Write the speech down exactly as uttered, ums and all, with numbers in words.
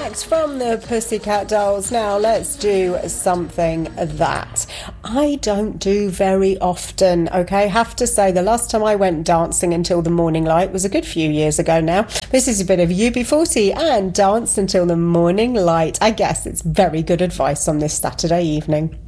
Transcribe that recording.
next from the Pussycat Dolls. Now let's do something that I don't do very often, okay? Have to say, the last time I went dancing until the morning light was a good few years ago now. This is a bit of U B forty and Dance Until the Morning Light. I guess it's very good advice on this Saturday evening.